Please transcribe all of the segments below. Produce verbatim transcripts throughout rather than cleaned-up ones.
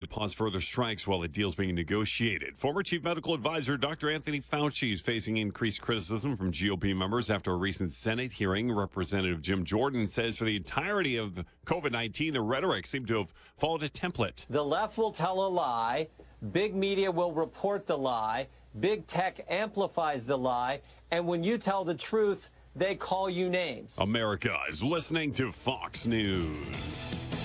pause further strikes while a deal's being negotiated. Former Chief Medical Advisor Doctor Anthony Fauci is facing increased criticism from G O P members after a recent Senate hearing. Representative Jim Jordan says for the entirety of COVID nineteen, the rhetoric seemed to have followed a template. The left will tell a lie. Big media will report the lie. Big tech amplifies the lie. And when you tell the truth, they call you names. America is listening to Fox News.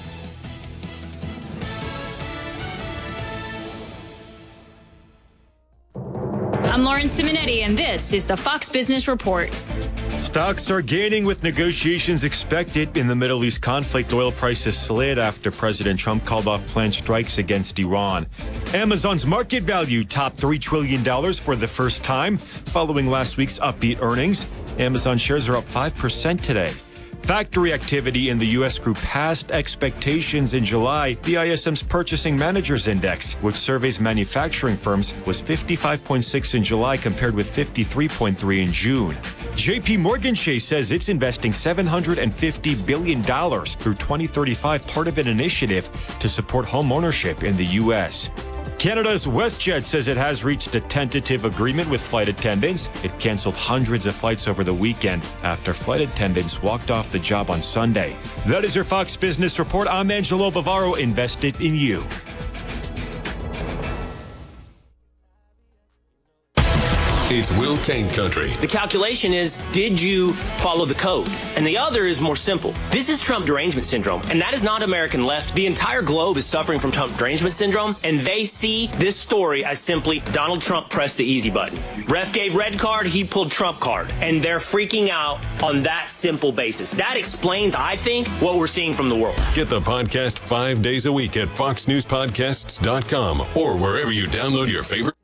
I'm Lauren Simonetti, and this is the Fox Business Report. Stocks are gaining with negotiations expected in the Middle East conflict. Oil prices slid after President Trump called off planned strikes against Iran. Amazon's market value topped three trillion dollars for the first time following last week's upbeat earnings. Amazon shares are up five percent today. Factory activity in the U S grew past expectations in July. The I S M's Purchasing Managers Index, which surveys manufacturing firms, was fifty-five point six in July compared with fifty-three point three in June. J P Morgan Chase says it's investing seven hundred fifty billion dollars through twenty thirty-five, part of an initiative to support home ownership in the U S. Canada's WestJet says it has reached a tentative agreement with flight attendants. It canceled hundreds of flights over the weekend after flight attendants walked off the job on Sunday. That is your Fox Business Report. I'm Angelo Bavaro, invested in you. It's Will Kane Country. The calculation is, did you follow the code? And the other is more simple. This is Trump derangement syndrome, and that is not American left. The entire globe is suffering from Trump derangement syndrome, and they see this story as simply Donald Trump pressed the easy button. Ref gave red card, he pulled Trump card, and they're freaking out on that simple basis. That explains, I think, what we're seeing from the world. Get the podcast five days a week at fox news podcasts dot com or wherever you download your favorite.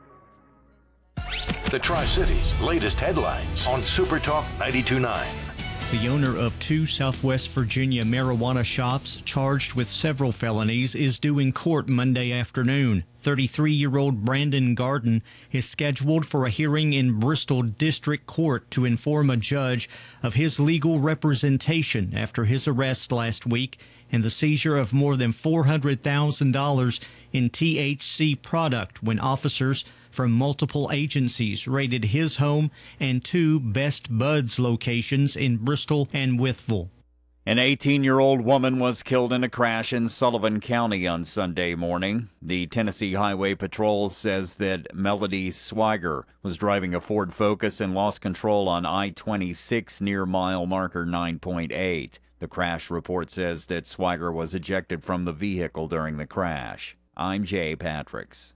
The Tri-Cities' latest headlines on Super Talk ninety-two point nine. The owner of two Southwest Virginia marijuana shops, charged with several felonies, is due in court Monday afternoon. thirty-three-year-old Brandon Garden is scheduled for a hearing in Bristol District Court to inform a judge of his legal representation after his arrest last week and the seizure of more than four hundred thousand dollars in T H C product when officers from multiple agencies raided his home and two Best Buds locations in Bristol and Wytheville. An eighteen-year-old woman was killed in a crash in Sullivan County on Sunday morning. The Tennessee Highway Patrol says that Melody Swiger was driving a Ford Focus and lost control on I twenty-six near mile marker nine point eight. The crash report says that Swiger was ejected from the vehicle during the crash. I'm Jay Patricks.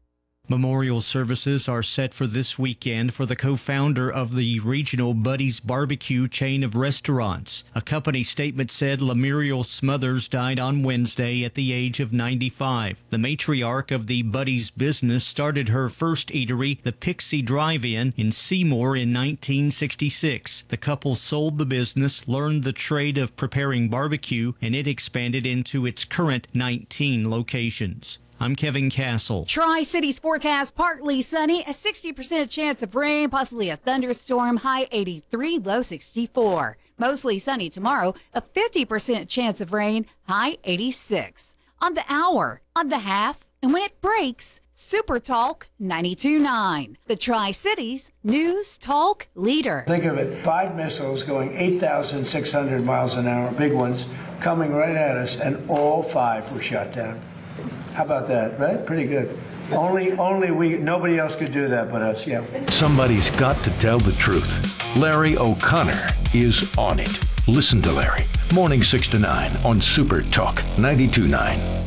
Memorial services are set for this weekend for the co-founder of the regional Buddy's Barbecue chain of restaurants. A company statement said Lemuriel Smothers died on Wednesday at the age of ninety-five. The matriarch of the Buddy's business started her first eatery, the Pixie Drive-In, in Seymour in nineteen sixty-six. The couple sold the business, learned the trade of preparing barbecue, and it expanded into its current nineteen locations. I'm Kevin Castle. Tri-Cities forecast: partly sunny, a sixty percent chance of rain, possibly a thunderstorm, high eighty-three, low sixty-four. Mostly sunny tomorrow, a fifty percent chance of rain, high eighty-six. On the hour, on the half, and when it breaks, Super Talk ninety-two point nine, the Tri-Cities News Talk leader. Think of it, five missiles going eight thousand six hundred miles an hour, big ones, coming right at us, and all five were shot down. How about that, right? Pretty good. Only, only we, nobody else could do that but us, yeah. Somebody's got to tell the truth. Larry O'Connor is on it. Listen to Larry. Morning six to nine on Super Talk ninety-two point nine.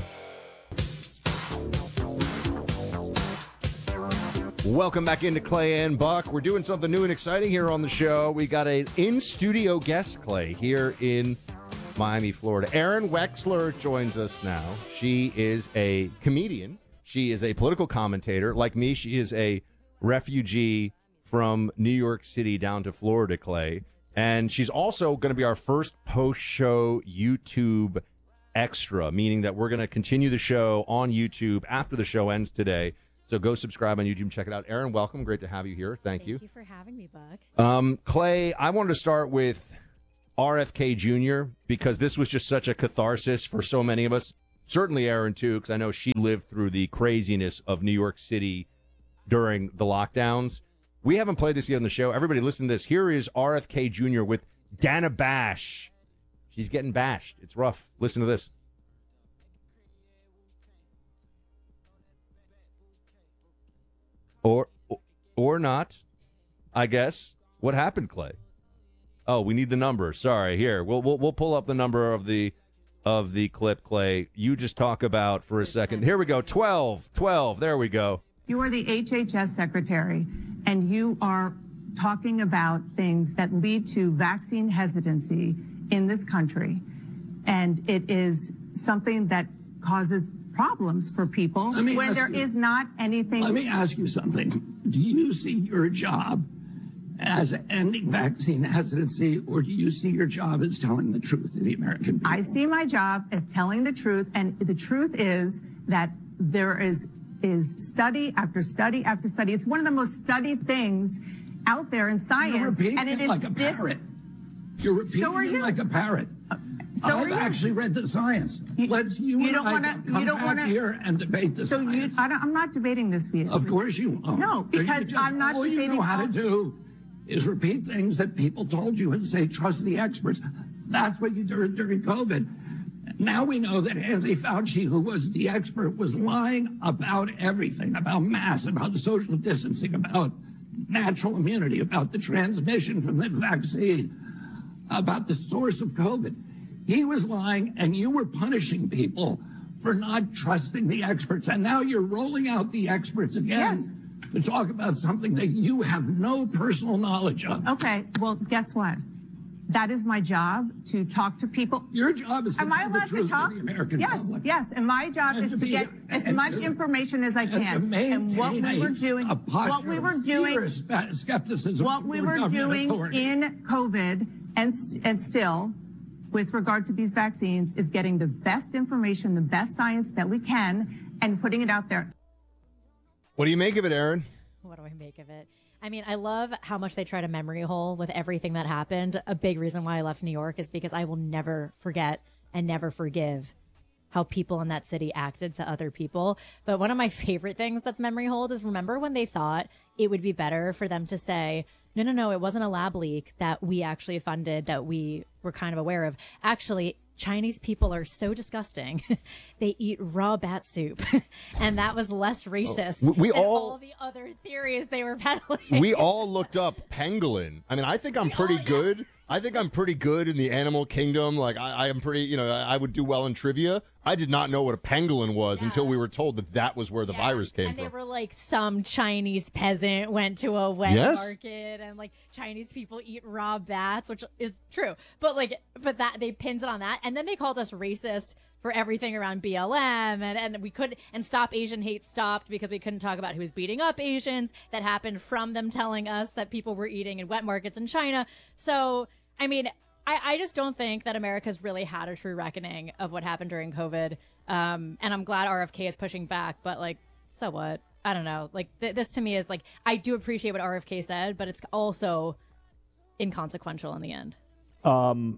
Welcome back into Clay and Buck. We're doing something new and exciting here on the show. We got an in-studio guest, Clay, here in Miami, Florida. Erin Wexler joins us now. She is a comedian. She is a political commentator. Like me, she is a refugee from New York City down to Florida, Clay. And she's also going to be our first post-show YouTube extra, meaning that we're going to continue the show on YouTube after the show ends today. So go subscribe on YouTube and check it out. Erin, welcome. Great to have you here. Thank, Thank you. Thank you for having me, Buck. Um, Clay, I wanted to start with R F K Junior because this was just such a catharsis for so many of us. certainly Aaron, too, because I know she lived through the craziness of New York City during the lockdowns. We haven't played this yet on the show. Everybody listen to this. Here is R F K Junior with Dana Bash. She's getting bashed. It's rough. Listen to this. Or or not, I guess. What happened, Clay? Oh, we need the number. Sorry. Here, we'll we'll, we'll pull up the number of the of the clip, Clay. You just talk about for a second. Here we go. twelve, twelve. There we go. You are the H H S secretary, and you are talking about things that lead to vaccine hesitancy in this country, and it is something that causes problems for people when there you, is not anything. Let me ask you something. Do you see your job as ending vaccine hesitancy, or do you see your job as telling the truth to the American people? I see my job as telling the truth, and the truth is that there is is study after study after study. It's one of the most studied things out there in science. You're repeating and it, it is like a dis- parrot. You're repeating so are it you. like a parrot. So I've actually read the science. You, Let's you, you and don't I want come to. You don't back want to here and debate the so science. You, I don't, I'm not debating this with you. Of course you won't. No, because You just- I'm not all debating. you know how to also- do is repeat things that people told you and say, trust the experts. That's what you did during COVID. Now we know that Anthony Fauci, who was the expert, was lying about everything, about masks, about social distancing, about natural immunity, about the transmission from the vaccine, about the source of COVID. He was lying, and you were punishing people for not trusting the experts. And now you're rolling out the experts again Yes. to talk about something that you have no personal knowledge of. Okay, well, guess what? That is my job, to talk to people. Your job is to Am tell I the allowed truth to talk? to the American yes, public. yes. And my job And is to to be- get as and much to- information as I and to can. And what we maintain were a- doing, a posture what we were of doing, serious spe- skepticism what we toward were government doing authority. in COVID and st- and still, with regard to these vaccines, is getting the best information, the best science that we can, and putting it out there. What do you make of it, Aaron? What do I make of it? I mean, I love how much they try to memory hole with everything that happened. A big reason why I left New York is because I will never forget and never forgive how people in that city acted to other people. But one of my favorite things that's memory hold is, remember when they thought it would be better for them to say, no, no, no, it wasn't a lab leak that we actually funded, that we were kind of aware of. Actually, Chinese people are so disgusting. They eat raw bat soup. And that was less racist We- we than all- all the other theories they were peddling. We all looked up pangolin. I mean, I think I'm pretty good. I think I'm pretty good in the animal kingdom. Like, I, I am pretty, you know, I, I would do well in trivia. I did not know what a pangolin was Yeah. until we were told that that was where the virus came And they from. were like, some Chinese peasant went to a wet Yes. market, and like Chinese people eat raw bats, which is true. But like, but that they pinned it on that, and then they called us racist for everything around B L M, and and we could and Stop Asian Hate stopped because we couldn't talk about who was beating up Asians. That happened from them telling us that people were eating in wet markets in China. So I mean, I, I just don't think that America's really had a true reckoning of what happened during COVID. Um, and I'm glad R F K is pushing back, but like, so what? I don't know. Like, th- this to me is like, I do appreciate what R F K said, but it's also inconsequential in the end. Um,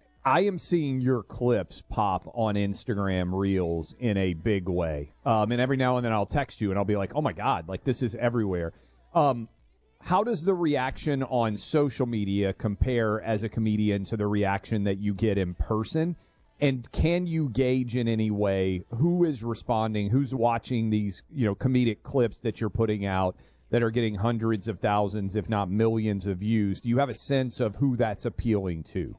I am seeing your clips pop on Instagram Reels in a big way. Um, and every now and then I'll text you and I'll be like, oh my God, like this is everywhere. Um, How does the reaction on social media compare as a comedian to the reaction that you get in person? And can you gauge in any way who is responding, who's watching these, you know, comedic clips that you're putting out that are getting hundreds of thousands, if not millions of views? Do you have a sense of who that's appealing to?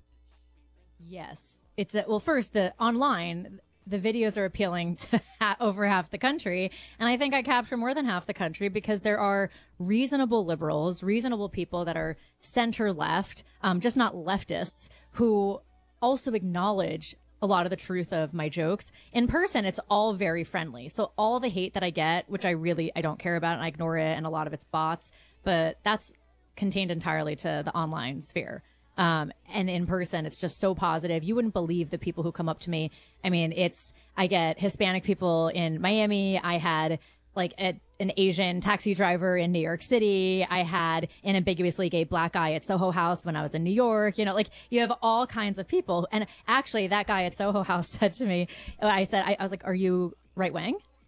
Yes. It's a, well, first, the online, the videos are appealing to ha- over half the country. And I think I capture more than half the country because there are reasonable liberals, reasonable people that are center left, um, just not leftists, who also acknowledge a lot of the truth of my jokes. In person, it's all very friendly. So all the hate that I get, which I really, I don't care about and I ignore it, and a lot of it's bots, but that's contained entirely to the online sphere. Um, and in person, it's just so positive. You wouldn't believe the people who come up to me. I mean, it's, I get Hispanic people in Miami. I had like at, an Asian taxi driver in New York City. I had an ambiguously gay black guy at Soho House when I was in New York. You know, like you have all kinds of people. And actually, that guy at Soho House said to me, I said, I, I was like, are you right wing?